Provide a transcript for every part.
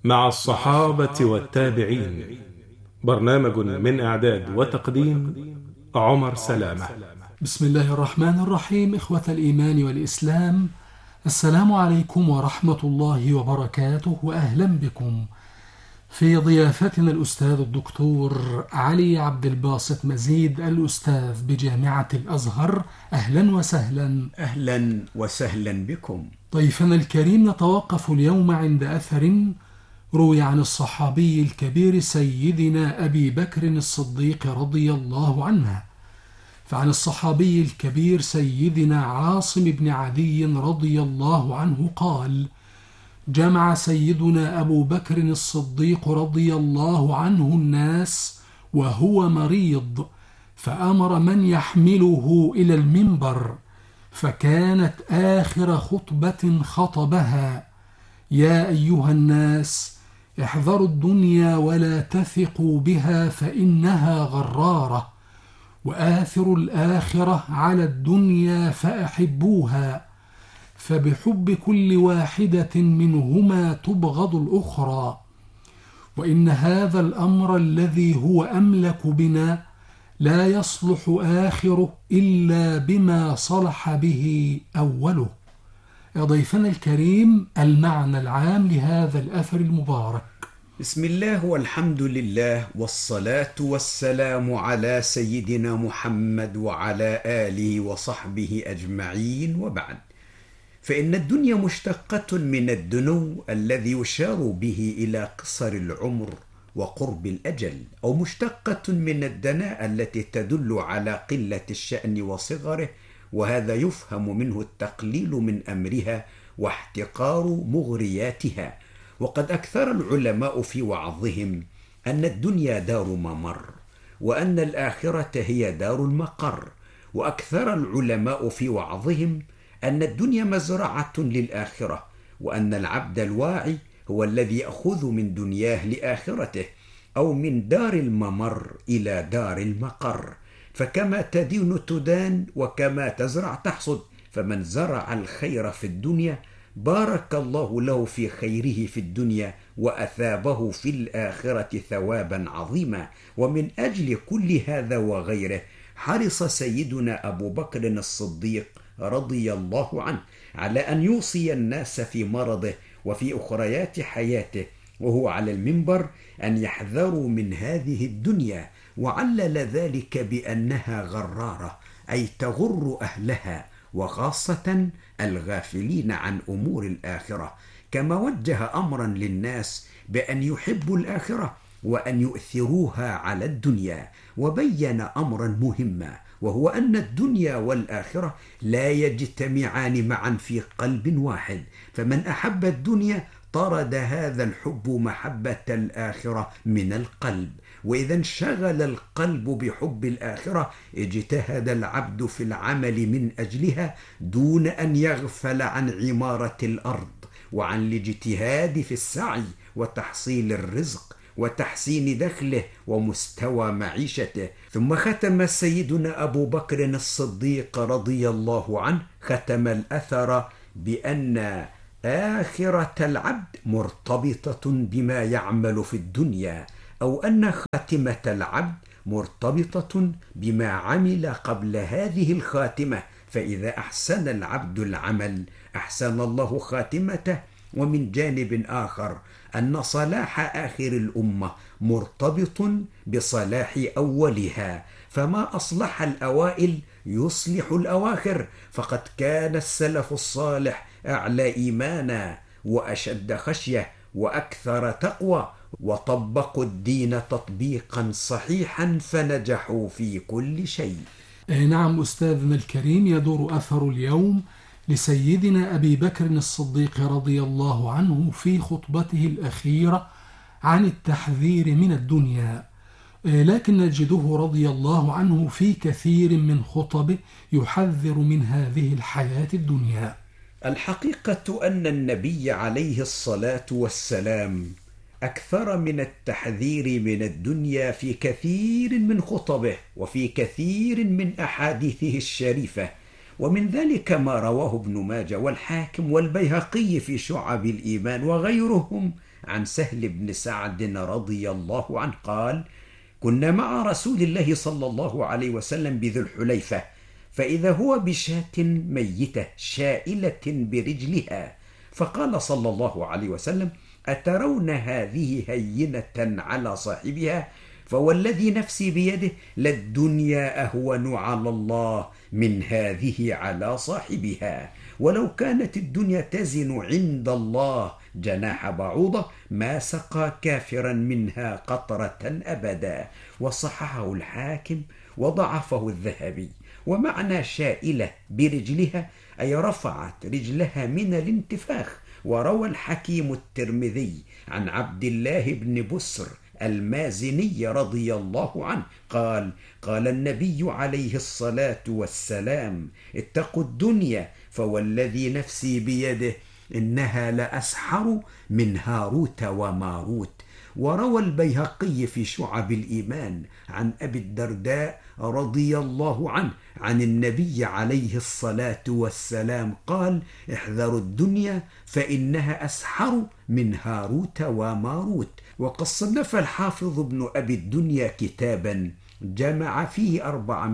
مع الصحابة والتابعين. برنامج من إعداد وتقديم عمر سلامة. بسم الله الرحمن الرحيم. إخوة الإيمان والإسلام، السلام عليكم ورحمة الله وبركاته، وأهلا بكم في ضيافتنا الأستاذ الدكتور علي عبد الباسط مزيد، الأستاذ بجامعة الأزهر. أهلا وسهلا. أهلا وسهلا بكم. ضيفنا الكريم، نتوقف اليوم عند أثر روي عن الصحابي الكبير سيدنا أبي بكر الصديق رضي الله عنه. فعن الصحابي الكبير سيدنا عاصم بن عدي رضي الله عنه قال: جمع سيدنا أبو بكر الصديق رضي الله عنه الناس وهو مريض، فأمر من يحمله إلى المنبر، فكانت آخر خطبة خطبها: يا أيها الناس، احذروا الدنيا ولا تثقوا بها فإنها غرارة، وآثروا الآخرة على الدنيا فأحبوها، فبحب كل واحدة منهما تبغض الأخرى، وإن هذا الأمر الذي هو أملك بنا لا يصلح آخره إلا بما صلح به أوله. يا ضيفنا الكريم، المعنى العام لهذا الأثر المبارك. بسم الله والحمد لله والصلاة والسلام على سيدنا محمد وعلى آله وصحبه أجمعين، وبعد، فإن الدنيا مشتقة من الدنو الذي يشار به إلى قصر العمر وقرب الأجل، أو مشتقة من الدناء التي تدل على قلة الشأن وصغره، وهذا يفهم منه التقليل من أمرها واحتقار مغرياتها. وقد أكثر العلماء في وعظهم أن الدنيا دار ممر، وأن الآخرة هي دار المقر. وأكثر العلماء في وعظهم أن الدنيا مزرعة للآخرة، وأن العبد الواعي هو الذي يأخذ من دنياه لآخرته، أو من دار الممر إلى دار المقر. فكما تدين تدان، وكما تزرع تحصد. فمن زرع الخير في الدنيا بارك الله له في خيره في الدنيا، وأثابه في الآخرة ثوابا عظيما. ومن أجل كل هذا وغيره حرص سيدنا أبو بكر الصديق رضي الله عنه على أن يوصي الناس في مرضه وفي أخريات حياته وهو على المنبر أن يحذروا من هذه الدنيا، وعلل ذلك بأنها غرارة، أي تغر أهلها، وخاصة الغافلين عن أمور الآخرة. كما وجه أمرا للناس بأن يحبوا الآخرة وأن يؤثروها على الدنيا، وبين أمرا مهما، وهو أن الدنيا والآخرة لا يجتمعان معا في قلب واحد. فمن أحب الدنيا طرد هذا الحب محبة الآخرة من القلب، وإذا انشغل القلب بحب الآخرة اجتهد العبد في العمل من أجلها دون أن يغفل عن عمارة الأرض، وعن الاجتهاد في السعي وتحصيل الرزق وتحسين دخله ومستوى معيشته. ثم ختم سيدنا أبو بكر الصديق رضي الله عنه ختم الأثر بأن آخرة العبد مرتبطة بما يعمل في الدنيا، أو أن خاتمة العبد مرتبطة بما عمل قبل هذه الخاتمة. فإذا أحسن العبد العمل أحسن الله خاتمته. ومن جانب آخر أن صلاح آخر الأمة مرتبط بصلاح أولها، فما أصلح الأوائل يصلح الأواخر. فقد كان السلف الصالح أعلى إيمانا وأشد خشية وأكثر تقوى، وطبقوا الدين تطبيقا صحيحا فنجحوا في كل شيء. نعم أستاذنا الكريم، يدور أثر اليوم لسيدنا أبي بكر الصديق رضي الله عنه في خطبته الأخيرة عن التحذير من الدنيا، لكن نجده رضي الله عنه في كثير من خطبه يحذر من هذه الحياة الدنيا. الحقيقة أن النبي عليه الصلاة والسلام أكثر من التحذير من الدنيا في كثير من خطبه وفي كثير من أحاديثه الشريفة، ومن ذلك ما رواه ابن ماجه والحاكم والبيهقي في شعب الإيمان وغيرهم عن سهل بن سعد رضي الله عنه قال: كنا مع رسول الله صلى الله عليه وسلم بذي الحليفة، فإذا هو بشاة ميتة شائلة برجلها، فقال صلى الله عليه وسلم: أترون هذه هينة على صاحبها؟ فوالذي نفسي بيده للدنيا أهون على الله من هذه على صاحبها، ولو كانت الدنيا تزن عند الله جناح بعوضة ما سقى كافرا منها قطرة أبدا. وصححه الحاكم وضعفه الذهبي. ومعنى شائلة برجلها أي رفعت رجلها من الانتفاخ. وروى الحكيم الترمذي عن عبد الله بن بسر المازني رضي الله عنه قال: قال النبي عليه الصلاة والسلام: اتقوا الدنيا فوالذي نفسي بيده إنها لأسحر من هاروت وماروت. وروى البيهقي في شعب الإيمان عن أبي الدرداء رضي الله عنه عن النبي عليه الصلاة والسلام قال: احذروا الدنيا فإنها أسحر من هاروت وماروت. وقد صنف الحافظ ابن أبي الدنيا كتابا جمع فيه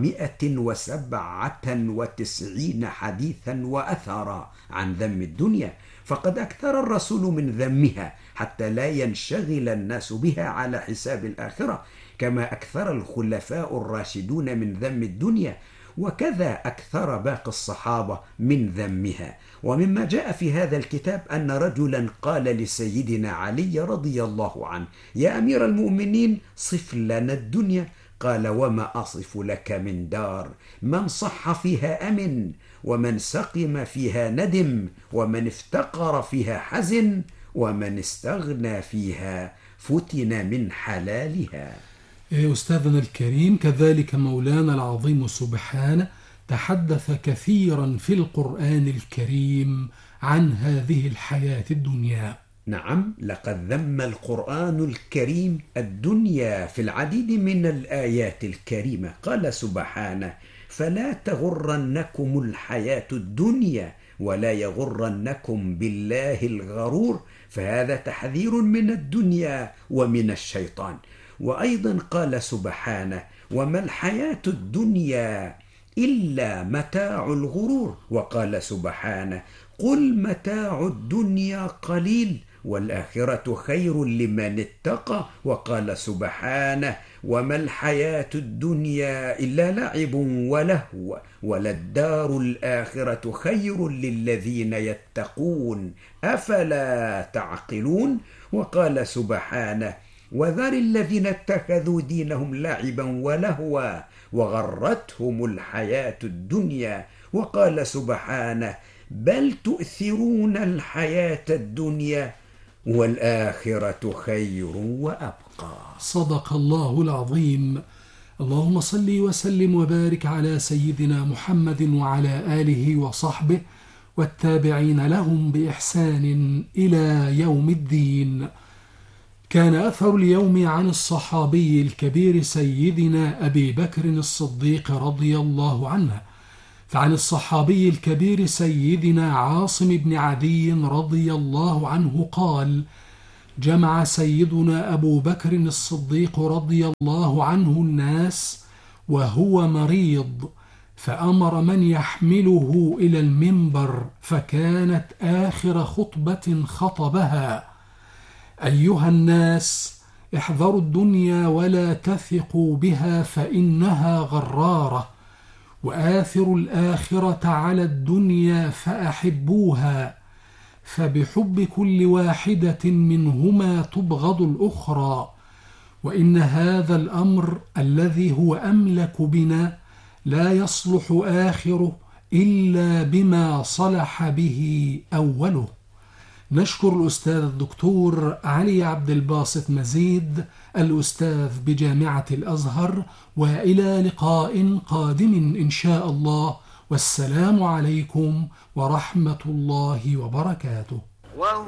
497 حديثا وأثرا عن ذم الدنيا، فقد أكثر الرسول من ذمها حتى لا ينشغل الناس بها على حساب الآخرة، كما أكثر الخلفاء الراشدون من ذم الدنيا، وكذا أكثر باقي الصحابة من ذمها. ومما جاء في هذا الكتاب أن رجلا قال لسيدنا علي رضي الله عنه: يا أمير المؤمنين صف لنا الدنيا. قال: وما أصف لك من دار؟ من صح فيها أمن، ومن سقم فيها ندم، ومن افتقر فيها حزن، ومن استغنى فيها فتن من حلالها. أستاذنا الكريم، كذلك مولانا العظيم سبحانه تحدث كثيرا في القرآن الكريم عن هذه الحياة الدنيا. نعم، لقد ذم القرآن الكريم الدنيا في العديد من الآيات الكريمة. قال سبحانه: فلا تغرنكم الحياة الدنيا ولا يغرنكم بالله الغرور. فهذا تحذير من الدنيا ومن الشيطان. وأيضا قال سبحانه: وما الحياة الدنيا إلا متاع الغرور. وقال سبحانه: قل متاع الدنيا قليل والآخرة خير لمن اتقى. وقال سبحانه: وما الحياة الدنيا إلا لعب ولهو وللدار الآخرة خير للذين يتقون أفلا تعقلون. وقال سبحانه: وذر الذين اتخذوا دينهم لعبا ولهوا وغرتهم الحياة الدنيا. وقال سبحانه: بل تؤثرون الحياة الدنيا والآخرة خير وأبقى. صدق الله العظيم. اللهم صل وسلم وبارك على سيدنا محمد وعلى آله وصحبه والتابعين لهم بإحسان إلى يوم الدين. كان أثر اليوم عن الصحابي الكبير سيدنا أبي بكر الصديق رضي الله عنه. فعن الصحابي الكبير سيدنا عاصم بن عدي رضي الله عنه قال: جمع سيدنا أبو بكر الصديق رضي الله عنه الناس وهو مريض، فأمر من يحمله إلى المنبر، فكانت آخر خطبة خطبها: أيها الناس، احذروا الدنيا ولا تثقوا بها فإنها غرارة، وآثروا الآخرة على الدنيا فأحبوها، فبحب كل واحدة منهما تبغض الأخرى، وإن هذا الأمر الذي هو أملك بنا لا يصلح آخره إلا بما صلح به أوله. نشكر الأستاذ الدكتور علي عبد الباسط مزيد الأستاذ بجامعة الأزهر، وإلى لقاء قادم إن شاء الله، والسلام عليكم ورحمة الله وبركاته.